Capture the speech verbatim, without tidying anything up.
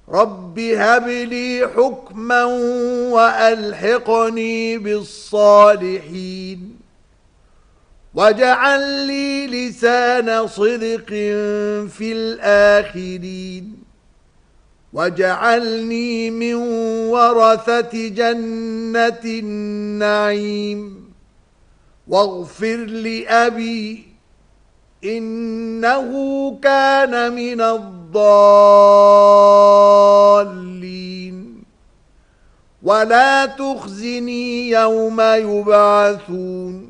رب هب لي حكما وألحقني بالصالحين واجعل لي لسان صدق في الآخرين واجعلني من ورثة جنة النعيم واغفر لأبي إنه كان من الضالين ولا تخزني يوم يبعثون